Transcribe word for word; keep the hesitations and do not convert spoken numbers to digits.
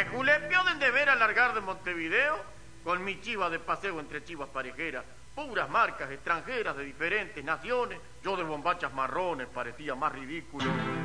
Me julepeó de deber alargar de Montevideo con mi chiva de paseo entre chivas parejeras, puras marcas extranjeras de diferentes naciones. Yo de bombachas marrones parecía más ridículo